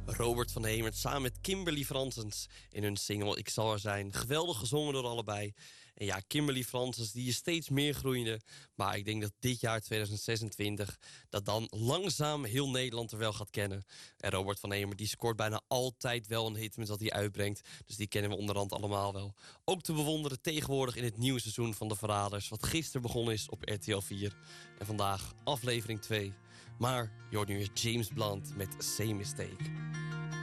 Robert van Hemert samen met Kimberly Fransens in hun single Ik zal er zijn. Geweldig gezongen door allebei. En ja, Kimberly Fransens die is steeds meer groeiende. Maar ik denk dat dit jaar 2026 dat dan langzaam heel Nederland er wel gaat kennen. En Robert van Hemert die scoort bijna altijd wel een hit met wat hij uitbrengt. Dus die kennen we onderhand allemaal wel. Ook te bewonderen tegenwoordig in het nieuwe seizoen van De Verraders. Wat gisteren begonnen is op RTL 4. En vandaag aflevering 2. Maar je hoort nu eens James Blunt met Same Mistake.